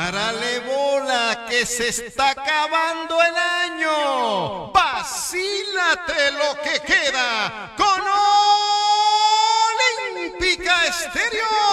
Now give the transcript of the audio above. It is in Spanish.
Párale bola, que se está acabando el año. Vacílate lo que queda con Olímpica Estéreo.